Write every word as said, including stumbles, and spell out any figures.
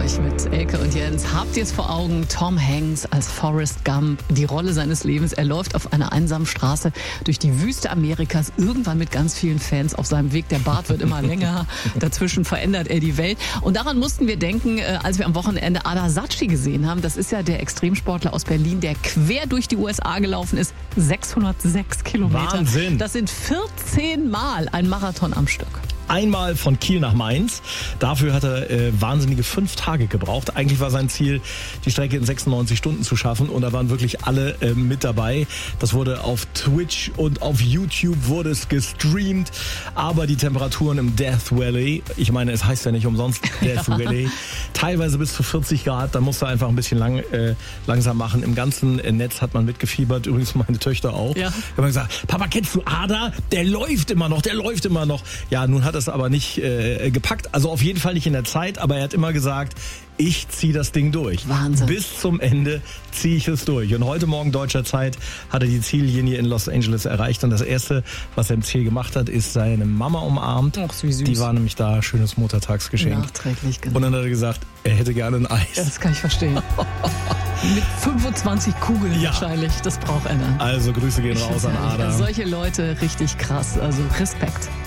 euch mit Elke und Jens. Habt ihr es vor Augen? Tom Hanks als Forrest Gump, die Rolle seines Lebens. Er läuft auf einer einsamen Straße durch die Wüste Amerikas, irgendwann mit ganz vielen Fans auf seinem Weg. Der Bart wird immer länger, dazwischen verändert er die Welt. Und daran mussten wir denken, als wir am Wochenende Ada Sacchi gesehen haben. Das ist ja der Extremsportler aus Berlin, der quer durch die U S A gelaufen ist. sechshundertsechs Kilometer. Wahnsinn. Das sind vierzehn Mal ein Marathon am Stück. Einmal von Kiel nach Mainz. Dafür hat er äh, wahnsinnige fünf Tage gebraucht. Eigentlich war sein Ziel, die Strecke in sechsundneunzig Stunden zu schaffen. Und da waren wirklich alle äh, mit dabei. Das wurde auf Twitch und auf YouTube wurde es gestreamt. Aber die Temperaturen im Death Valley, ich meine, es heißt ja nicht umsonst Death ja. Valley, teilweise bis zu vierzig Grad. Da musste er einfach ein bisschen lang, äh, langsam machen. Im ganzen äh, Netz hat man mitgefiebert. Übrigens meine Töchter auch. Ja. Da haben gesagt, Papa, kennst du Ada? Der läuft immer noch, der läuft immer noch. Ja, nun hat das aber nicht äh, gepackt. Also auf jeden Fall nicht in der Zeit, aber er hat immer gesagt, ich ziehe das Ding durch. Wahnsinn. Bis zum Ende ziehe ich es durch. Und heute Morgen deutscher Zeit hat er die Ziellinie in Los Angeles erreicht. Und das Erste, was er im Ziel gemacht hat, ist seine Mama umarmt. Ach, wie süß. Die war nämlich da, schönes Muttertagsgeschenk. Nachträglich, genau. Und dann hat er gesagt, er hätte gerne ein Eis. Ja, das kann ich verstehen. Mit fünfundzwanzig Kugeln ja. wahrscheinlich. Das braucht er dann. Also Grüße gehen raus an Ada. Solche Leute, richtig krass. Also Respekt.